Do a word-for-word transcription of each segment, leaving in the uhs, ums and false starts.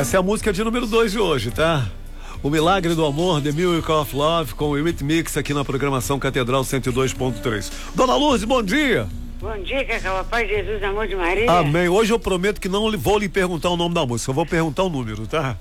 Essa é a música de número dois de hoje, tá? O Milagre do Amor, The Miracle of Love, com o Eurythmics aqui na programação Catedral cento e dois ponto três. Dona Lourdes, bom dia. Bom dia, Cacau. Paz de Jesus, amor de Maria. Amém. Hoje eu prometo que não vou lhe perguntar o nome da música, eu vou perguntar o número, tá?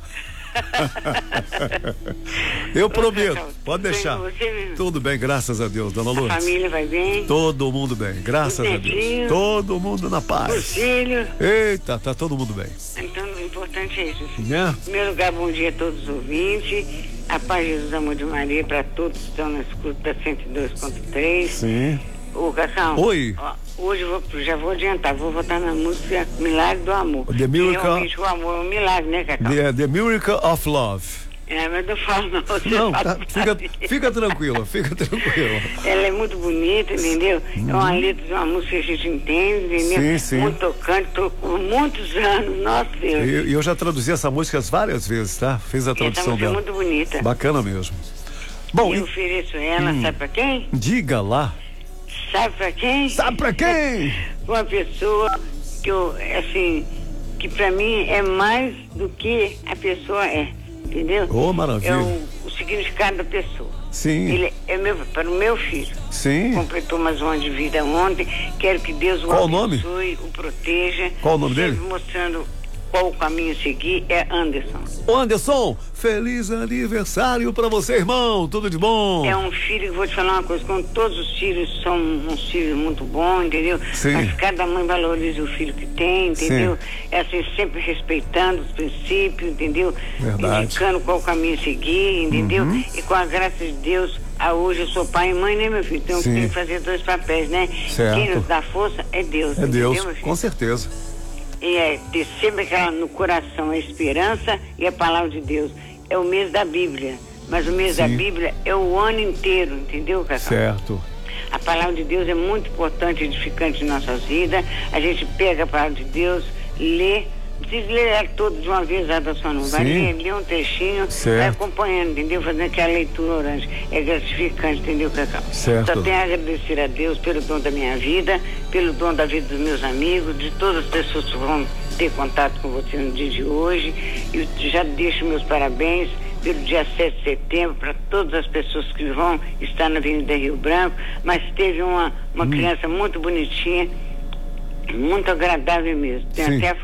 Eu prometo, Cacau, pode deixar. Bem, tudo bem, graças a Deus, Dona Lourdes. A família vai bem? Todo mundo bem, graças a Deus. Todo mundo na paz. Os filhos. Eita, tá todo mundo bem. Então, o importante é isso. Né? Em primeiro lugar, bom dia a todos os ouvintes. A paz de Jesus, amor de Maria, para todos que estão na escuta da cento e dois ponto três. Sim. Ô, Cacau. Oi. Ó, hoje eu vou, já vou adiantar, vou votar na música Milagre do Amor. The Miracle. Realmente o amor é um milagre, né, Cacau? The, the Miracle of Love. É, mas não falo não. Você não, fala tá, fica, fica tranquila, fica tranquila. Ela é muito bonita, entendeu? Hum. É uma letra de uma música que a gente entende, entendeu? Sim, sim. Muito tocante, tocou muitos anos, nossa Deus. E eu, eu já traduzi essa música várias vezes, tá? Fiz a tradução dela. É muito bonita. Bacana mesmo. Bom, eu e... ofereço ela, hum. sabe pra quem? Diga lá. Sabe pra quem? Sabe pra quem? Uma pessoa que eu, assim, que pra mim é mais do que a pessoa é, entendeu? Oh, maravilha. É o, o significado da pessoa. Sim. Ele é meu, para o meu filho. Sim. Completou mais um ano de vida ontem. Quero que Deus o Qual abençoe, o nome? o proteja. Qual o nome sempre dele? Mostrando qual o caminho a seguir. É Anderson. Ô Anderson, feliz aniversário pra você, irmão, tudo de bom? É um filho, vou te falar uma coisa, como todos os filhos são uns filhos muito bons, entendeu? Sim. Mas cada mãe valoriza o filho que tem, entendeu? Sim. É assim, sempre respeitando os princípios, entendeu? Verdade. Indicando qual caminho a seguir, entendeu? Uhum. E com a graça de Deus, a hoje eu sou pai e mãe, né, meu filho? Então tem que fazer dois papéis, né? Certo. Quem nos dá força é Deus. É Deus, entendeu, meu filho? Com certeza. E é ter sempre aquela no coração a esperança e a palavra de Deus. É o mês da Bíblia, mas o mês Sim. da Bíblia é o ano inteiro, entendeu, Cacau? Certo. A palavra de Deus é muito importante, edificante em nossas vidas. A gente pega a palavra de Deus, lê, não precisa ler ela toda de uma vez, da sua não. Vai ler, ler um trechinho, certo. Vai acompanhando, entendeu? Fazendo aquela leitura orante. É gratificante, entendeu, Cacau? Certo. Só tenho a agradecer a Deus pelo dom da minha vida, pelo dom da vida dos meus amigos, de todas as pessoas que vão ter contato com você no dia de hoje. Eu já deixo meus parabéns pelo dia sete de setembro para todas as pessoas que vão estar na Avenida Rio Branco, mas teve uma, uma hum. criança muito bonitinha, muito agradável mesmo. Tem Sim. até a